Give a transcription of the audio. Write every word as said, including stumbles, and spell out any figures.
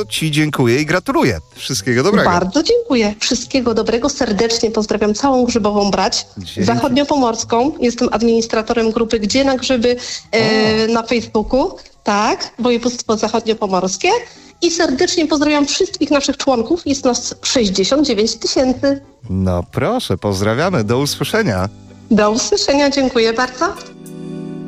to ci dziękuję i gratuluję. Wszystkiego dobrego. Bardzo dziękuję. Wszystkiego dobrego. Serdecznie pozdrawiam całą Grzybową Brać. Dzięki. Zachodniopomorską. Jestem administratorem grupy Gdzie na Grzyby e, na Facebooku. Tak, województwo zachodniopomorskie. I serdecznie pozdrawiam wszystkich naszych członków. Jest nas sześćdziesiąt dziewięć tysięcy. No proszę, pozdrawiamy. Do usłyszenia. Do usłyszenia. Dziękuję bardzo.